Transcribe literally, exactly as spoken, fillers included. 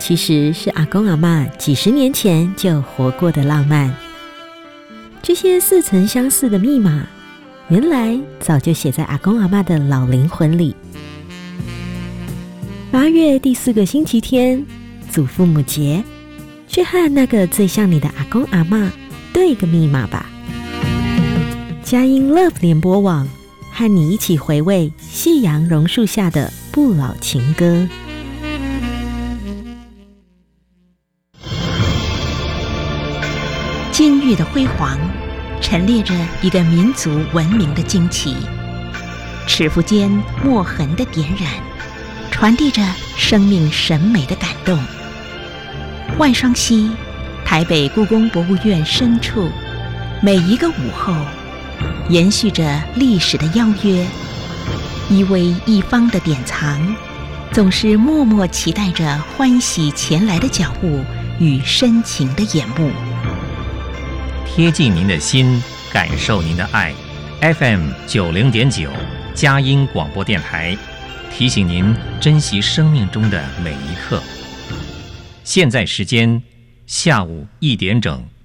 其实是阿公阿嬷几十年前就活过的浪漫。这些似曾相识的密码，原来早就写在阿公阿嬷的老灵魂里。八月第四个星期天，祖父母节，去和那个最像你的阿公阿嬷对个密码吧。佳音 Love 联播网和你一起回味夕阳榕树下的不老情歌。 金玉的辉煌陈列着一个民族文明的惊奇，尺幅间墨痕的点染传递着生命审美的感动。万双溪，台北故宫博物院深处，每一个午后延续着历史的邀约，一微一方的典藏，总是默默期待着欢喜前来的脚步与深情的眼目。 贴近您的心，感受您的爱。F M 九零点九，佳音广播电台，提醒您珍惜生命中的每一刻。现在时间下午一点整。